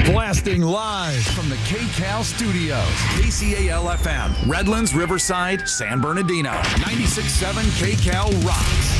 Blasting live from the KCAL studios. KCAL FM, Redlands, Riverside, San Bernardino. 96.7 KCAL rocks.